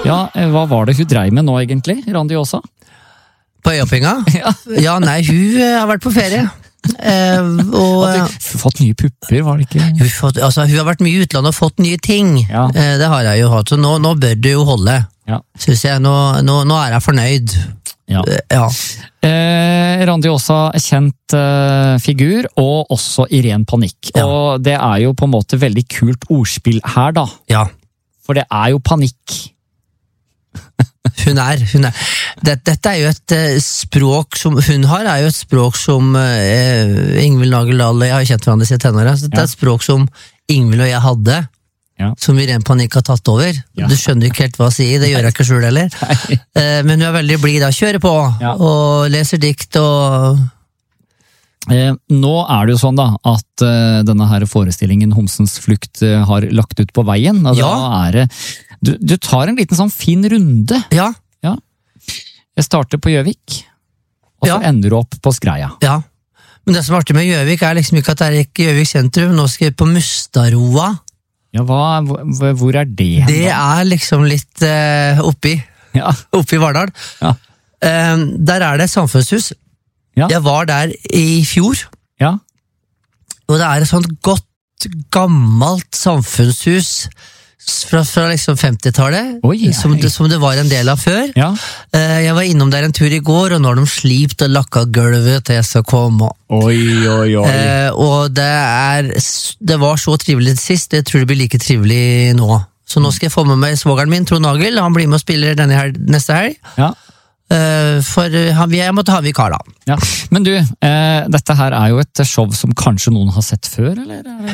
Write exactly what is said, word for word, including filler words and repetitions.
Ja, hva var det hun dreiv med nå egentlig, Randi Åsa? På øyeoppinga? Ja. Ja, nei, hun har vært på ferie. Eh, og Hadde hun fått nye pupper, var det ikke? hun, fått, altså, hun har vært mye i utlandet og fått nye ting. Ja. Eh, det har jeg jo hatt, så nå, nå bør det jo holde. Ja. Synes jeg, nå, nå, nå er jeg fornøyd. Ja. Eh, ja. Eh, Randi Åsa, kjent eh, figur, og også i ren panikk. Ja. Og det er jo på en måte veldig kult ordspill her, da. Ja. For det er jo panikk. Hun er, hun er. Dette, dette er jo et eh, språk som hun har, er jo et språk som eh, Ingvild Nagel-Dahl, jeg har kjent hverandre siden tenåra, så dette Ja. er et språk som Ingvild og jeg hadde, Ja. som i ren panikk har tatt over. Ja. Du skjønner ikke helt hva jeg sier, det gjør jeg ikke selv heller. Nei. Eh, men hun er veldig blid, da kjører på, Ja. og leser dikt, og Eh, nå er det jo sånn da, at eh, denne her forestillingen Homsens flukt eh, har lagt ut på veien, og Ja. da er det, du, du tar en liten sånn fin runde. ja, Jeg starter på Gjøvik, og så Ja. ender du opp på Skreia. ja. Men det som er artig med Gjøvik er liksom ikke at det er ikke Gjøvik sentrum, nå skal jeg på Mustaroa. Ja, hva, hvor, hvor er det hen Det da? er liksom litt eh, oppi, Ja, oppi Vardal. Ja. Eh, der er det et samfunnshus. Ja. Jeg var der i fjor, ja, og det er et sånt godt, gammelt samfunnshus fra, fra liksom femtitallet, Oi, som, hei. det- som det var en del av før. ja. Eh, jeg var innom der en tur i går, og nå har de slipt og lakka gulvet til jeg skal komme. Oi, oi, oi. Eh, og det er s- det var så trivelig sist, jeg tror det blir like trivelig nå. Så nå skal jeg få med meg svogeren min, Trond Nagel, han blir med og spiller denne her, neste helg. Ja. Eh, for eh, han- jeg måtte ha vikar da. Ja. Men du, eh, dette her er jo et show som kanskje noen har sett før, eller?